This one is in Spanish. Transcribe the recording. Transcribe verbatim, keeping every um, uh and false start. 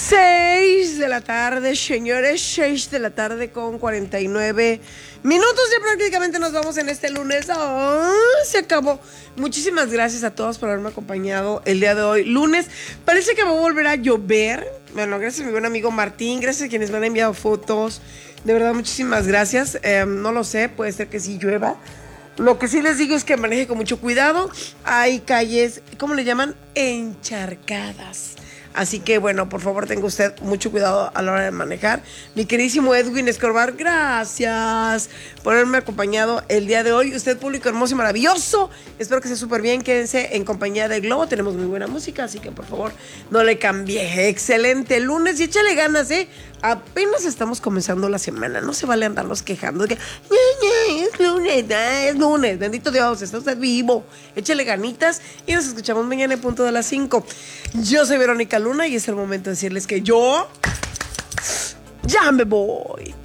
Seis de la tarde, señores, seis de la tarde con cuarenta y nueve minutos. Ya prácticamente nos vamos en este lunes. ¡Oh, se acabó! Muchísimas gracias a todos por haberme acompañado el día de hoy, lunes. Parece que va a volver a llover. Bueno, gracias a mi buen amigo Martín, gracias a quienes me han enviado fotos. De verdad, muchísimas gracias. Eh, no lo sé, puede ser que sí llueva. Lo que sí les digo es que maneje con mucho cuidado. Hay calles, ¿cómo le llaman? Encharcadas. Así que, bueno, por favor, tenga usted mucho cuidado a la hora de manejar. Mi queridísimo Edwin Escobar, gracias por haberme acompañado el día de hoy. Usted, público hermoso y maravilloso. Espero que esté súper bien. Quédense en compañía de Globo. Tenemos muy buena música, así que, por favor, no le cambie. Excelente lunes y échale ganas, ¿eh? Apenas estamos comenzando la semana. No se vale andarnos quejando de que ñe, ñe, es lunes, ah, es lunes. Bendito Dios, está usted vivo. Échale ganitas y nos escuchamos mañana en punto de las cinco. Yo soy Verónica Luna y es el momento de decirles que yo ya me voy.